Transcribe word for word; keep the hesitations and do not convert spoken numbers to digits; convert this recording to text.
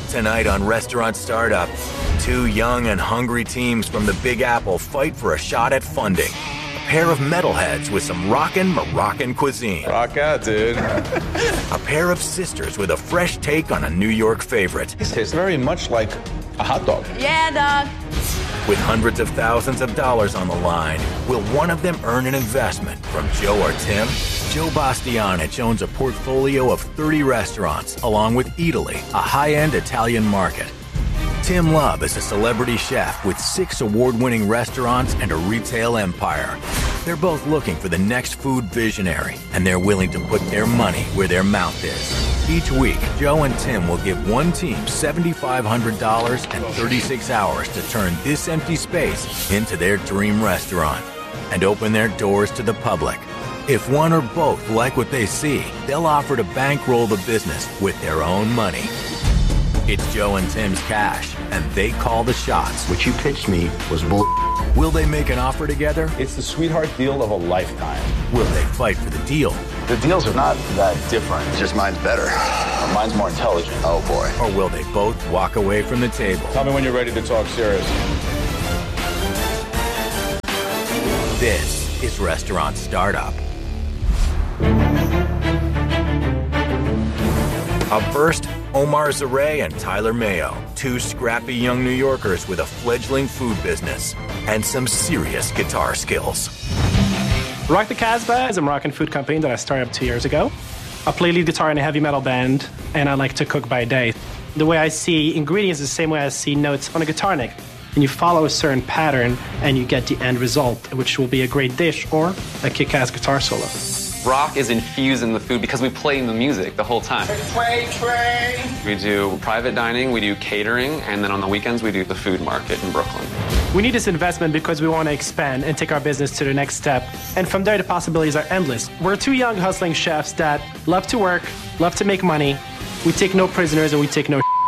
Tonight on Restaurant Startup, two young and hungry teams from the Big Apple fight for a shot at funding. A pair of metalheads with some rockin' Moroccan cuisine. Rock out, dude. A pair of sisters with a fresh take on a New York favorite. This tastes very much like a hot dog. Yeah, dog. With hundreds of thousands of dollars on the line, will one of them earn an investment from Joe or Tim? Joe Bastianich owns a portfolio of thirty restaurants, along with Eataly, a high-end Italian market. Tim Love is a celebrity chef with six award-winning restaurants and a retail empire. They're both looking for the next food visionary, and they're willing to put their money where their mouth is. Each week, Joe and Tim will give one team seven thousand five hundred dollars and thirty-six hours to turn this empty space into their dream restaurant and open their doors to the public. If one or both like what they see, they'll offer to bankroll the business with their own money. It's Joe and Tim's cash, and they call the shots. What you pitched me was bull. Will they make an offer together? It's the sweetheart deal of a lifetime. Will they fight for the deal? The deals are not that different. It's just mine's better. Mine's more intelligent. Oh, boy. Or will they both walk away from the table? Tell me when you're ready to talk serious. This is Restaurant Startup. Up first, Omar Zaray and Tyler Mayo, two scrappy young New Yorkers with a fledgling food business and some serious guitar skills. Rock the Casbah is a Moroccan food company that I started up two years ago. I play lead guitar in a heavy metal band, and I like to cook by day. The way I see ingredients is the same way I see notes on a guitar neck. And you follow a certain pattern, and you get the end result, which will be a great dish or a kick-ass guitar solo. Rock is infused in the food because we play the music the whole time. Play train. We do private dining, we do catering, and then on the weekends we do the food market in Brooklyn. We need this investment because we want to expand and take our business to the next step. And from there, the possibilities are endless. We're two young hustling chefs that love to work, love to make money. We take no prisoners and we take no